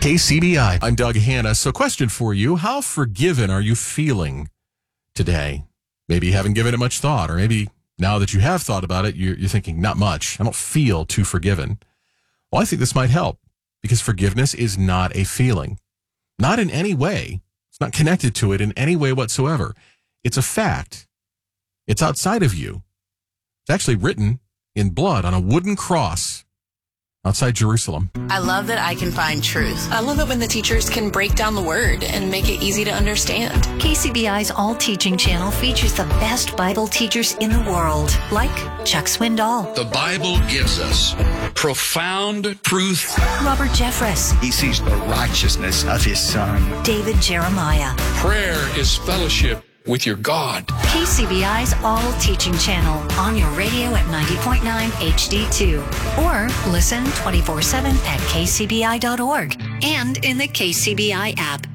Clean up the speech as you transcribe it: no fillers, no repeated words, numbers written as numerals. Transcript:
KCBI. I'm Doug Hanna. So question for you, how forgiven are you feeling today? Maybe you haven't given it much thought, or maybe now that you have thought about it, you're thinking, not much. I don't feel too forgiven. Well, I think this might help, because forgiveness is not a feeling. Not in any way. It's not connected to it in any way whatsoever. It's a fact. It's outside of you. It's actually written in blood on a wooden cross outside Jerusalem. I love that I can find truth. I love it when the teachers can break down the word and make it easy to understand. KCBI's All Teaching channel features the best Bible teachers in the world, like Chuck Swindoll. The Bible gives us profound truth. Robert Jeffress. He sees the righteousness of his Son. David Jeremiah. Prayer is fellowship with your God. KCBI's All Teaching channel on your radio at 90.9 HD2. Or listen 24/7 at kcbi.org and in the KCBI app.